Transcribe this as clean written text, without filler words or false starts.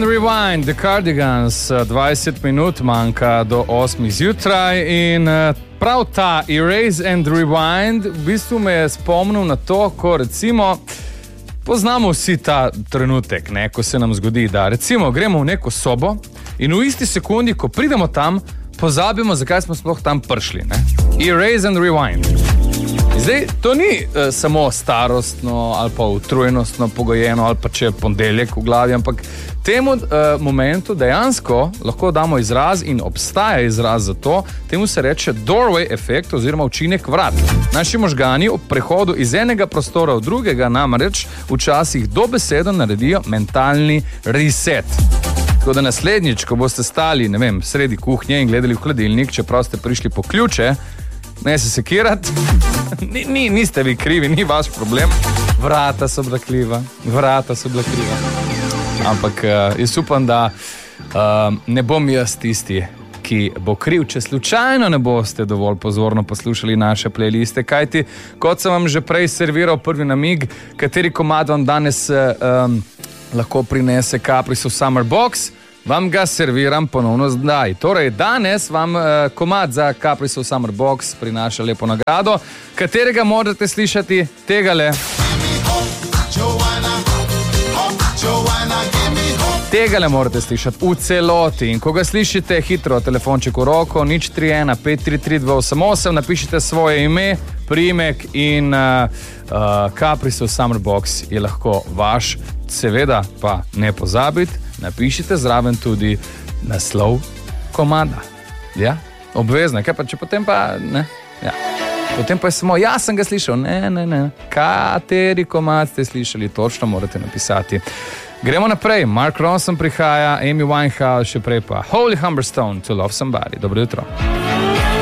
and Rewind, The Cardigans, 20 minut manjka do 8 zjutraj in prav ta Erase and Rewind v bistvu me je spomnil na to, ko recimo poznamo vsi ta trenutek, ne, ko se nam zgodi, da recimo gremo v neko sobo in v isti sekundi, ko pridemo tam, pozabimo, zakaj smo sploh tam prišli. Ne? Erase and Rewind. Zdaj, to ni samo starostno ali pa utrujenostno pogojeno ali pa če je ponedeljek v glavi, ampak temu momentu dejansko lahko damo izraz in obstaja izraz za to, temu se reče doorway efekt oziroma učinek vrat. Naši možgani ob prehodu iz enega prostora v drugega namreč včasih dobesedno naredijo mentalni reset. Tako da naslednjič, ko boste stali, ne vem, sredi kuhnje in gledali v hladilnik, čeprav ste prišli po ključe, ne se sekirati, niste vi krivi, ni vaš problem. Vrata so bila kriva. Ampak jaz upam, da ne bom jaz tisti, ki bo kriv, če slučajno ne boste dovolj pozorno poslušali naše playliste, kajti, kot sem vam že prej serviral prvi namig, kateri komad vam danes lahko prinese Caprice of Summer Box, vam ga serviram ponovno zdaj. Torej, danes vam komad za Caprice of Summer Box prinaša lepo nagrado, katerega morate slišati tegale. Tegale morate slišati v celoti in ko ga slišite, hitro telefonček v roko, 031 533 288, napišite svoje ime, priimek in Caprice of Summer Box je lahko vaš. Seveda pa ne pozabite, napišite zraven tudi naslov komada. Ja, obvezno. Kaj pa, če potem pa ne? Ja. Potem pa je samo, ja, sem ga slišal. Ne. Kateri komad ste slišali, točno morate napisati. Gremo naprej. Mark Ronson prihaja, Amy Winehouse, še prej pa Holy Humberstone, To Love Somebody. Dobro jutro.